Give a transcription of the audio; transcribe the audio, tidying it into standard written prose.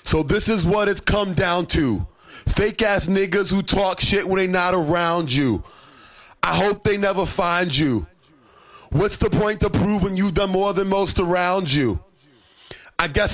So this is what it's come down to. Fake ass niggas who talk shit when they not around you. I hope they never find you. What's the point of proving you've done more than most around you? I guess